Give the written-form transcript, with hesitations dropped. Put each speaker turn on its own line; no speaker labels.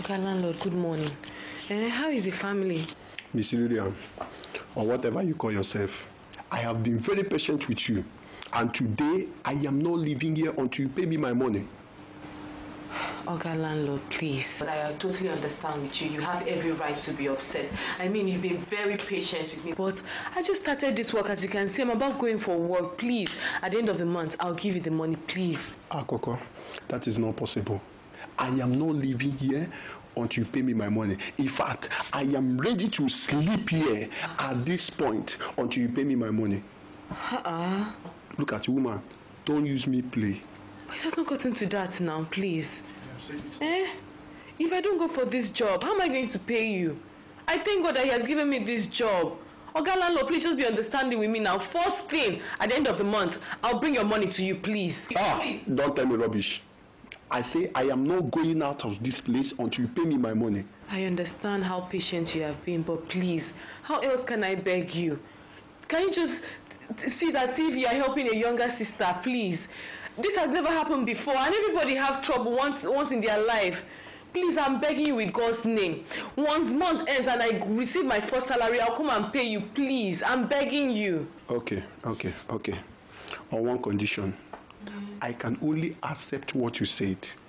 Okay, landlord, good morning. How is the family?
Miss Lillian, or whatever you call yourself, I have been very patient with you. And today, I am not leaving here until you pay me my money.
Okay, landlord, please. I totally understand with you. You have every right to be upset. I mean, you've been very patient with me. But I just started this work, as you can see. I'm about going for work. Please, at the end of the month, I'll give you the money, please.
Akoko, that is not possible. I am not leaving here until you pay me my money. In fact, I am ready to sleep here at this point until you pay me my money. Look at you, woman. Don't use me play.
It has not gotten to that now, please. If I don't go for this job, how am I going to pay you? I thank God that he has given me this job. Oga landlord, please just be understanding with me now. First thing, at the end of the month, I'll bring your money to you, please. Please.
Don't tell me rubbish. I say I am not going out of this place until you pay me my money.
I understand how patient you have been, but please, how else can I beg you? Can you just see that, see if you are helping a younger sister, please? This has never happened before, and everybody have trouble once in their life. Please, I'm begging you with God's name. Once month ends and I receive my first salary, I'll come and pay you, please. I'm begging you.
Okay. On one condition. I can only accept what you said